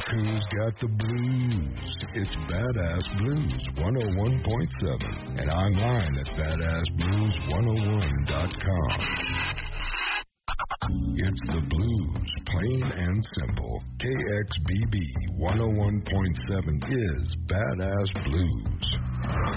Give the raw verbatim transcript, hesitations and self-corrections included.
Look who's got the blues. It's Badass Blues one oh one point seven and online at badass blues one oh one dot com. It's the blues, plain and simple. K X B B one oh one point seven is Badass Blues.